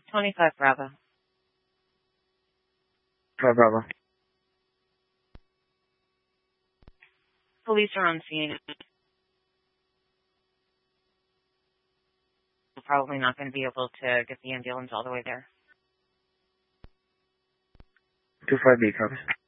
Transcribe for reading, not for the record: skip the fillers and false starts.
25 Bravo. 5 Bravo. Police are on scene. We're probably not going to be able to get the ambulance all the way there. 25B, copies.